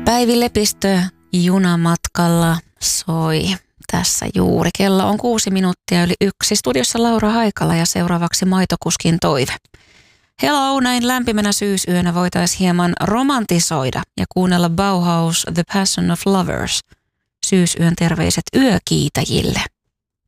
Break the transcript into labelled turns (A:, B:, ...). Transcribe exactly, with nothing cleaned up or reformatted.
A: Päivi Lepistö junamatkalla soi tässä juuri. Kello on kuusi minuuttia yli yksi. Studiossa Laura Haikala ja seuraavaksi Maitokuskin toive. Hello, näin lämpimänä syysyönä voitaisiin hieman romantisoida ja kuunnella Bauhaus The Passion of Lovers. Syysyön terveiset yökiitäjille.